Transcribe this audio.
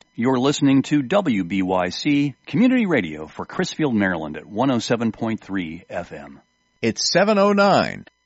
You're listening to WBYC Community Radio for Crisfield, Maryland at 107.3 FM. It's 7:09.